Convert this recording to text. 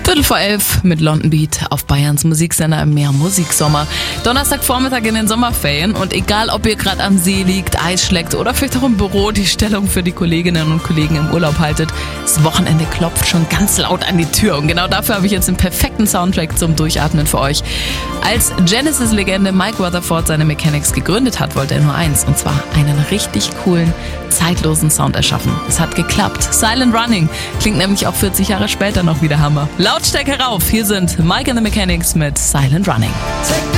11:15 mit London Beat auf Bayerns Musiksender im Meer Musiksommer. Donnerstagvormittag in den Sommerferien und egal ob ihr gerade am See liegt, Eis schleckt oder vielleicht auch im Büro die Stellung für die Kolleginnen und Kollegen im Urlaub haltet, das Wochenende klopft schon ganz laut an die Tür und genau dafür habe ich jetzt den perfekten Soundtrack zum Durchatmen für euch. Als Genesis-Legende Mike Rutherford seine Mechanics gegründet hat, wollte er nur eins, und zwar einen richtig coolen, zeitlosen Sound erschaffen. Es hat geklappt. Silent Running klingt nämlich auch 40 Jahre später noch wieder Hammer. Lautstärke rauf, hier sind Mike and the Mechanics mit Silent Running.